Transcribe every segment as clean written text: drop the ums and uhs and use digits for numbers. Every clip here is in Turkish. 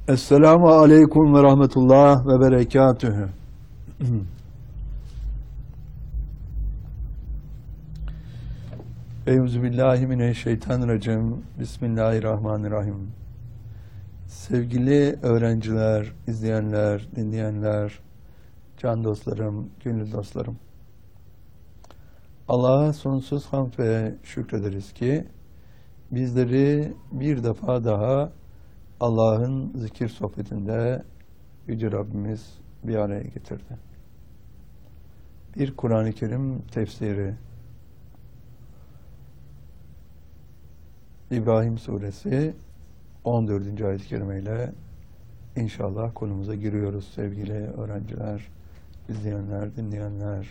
Esselamu aleyküm ve rahmetullah ve berekatühü. Euzubillahimineşşeytanirracim. Bismillahirrahmanirrahim. Sevgili öğrenciler, izleyenler, dinleyenler, can dostlarım, gönül dostlarım. Allah'a sonsuz hamd ve şükrederiz ki bizleri bir defa daha Allah'ın zikir sohbetinde Yüce Rabbimiz bir araya getirdi. Bir Kur'an-ı Kerim tefsiri, İbrahim Suresi 14. ayet-i kerime ile inşallah konumuza giriyoruz sevgili öğrenciler, izleyenler, dinleyenler.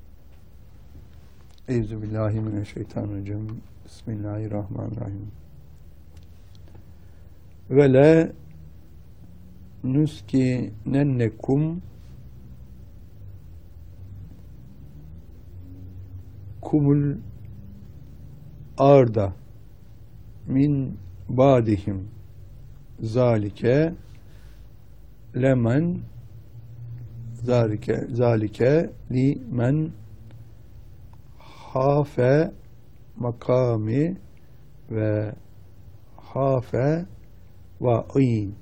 Euzubillahimineşşeytanirracim. Bismillahirrahmanirrahim. Ve le nuskinennekum kumul arda min badihim zalike lemen zalike limen hafe makami ve hafe va'id.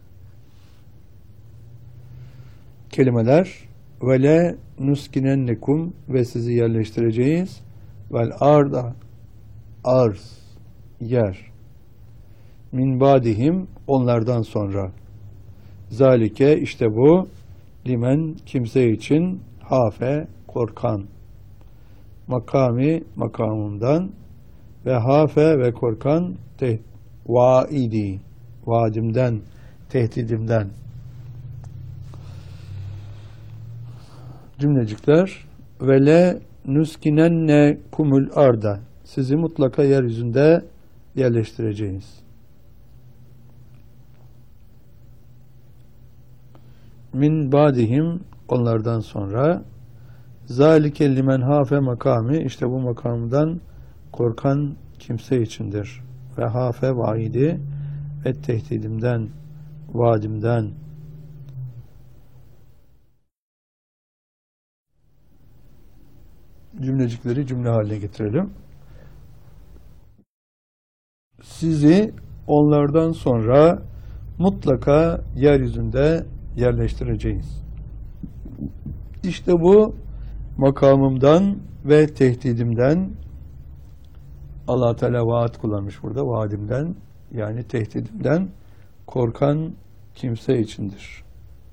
Kelimeler: ve le nuskinennekum, ve sizi yerleştireceğiz, vel arda, arz, yer, min badihim, onlardan sonra, zalike, işte bu, limen, kimse için, hafe, korkan, makami, makamımdan, ve hafe ve korkan, vaidi, vaadimden, tehdidimden. Cümlecikler: ve le nuskinenne kumul arda, sizi mutlaka yeryüzünde yerleştireceğiz. Min badihim, onlardan sonra, zalike limen hafe makami, işte bu makamdan korkan kimse içindir. Ve hafe vaidi, ve tehdidimden, vaadimden. Cümlecikleri cümle haline getirelim. Sizi onlardan sonra mutlaka yeryüzünde yerleştireceğiz. İşte bu makamımdan ve tehdidimden, Allah Teala vaat kullanmış burada, vaadimden yani tehdidimden korkan kimse içindir.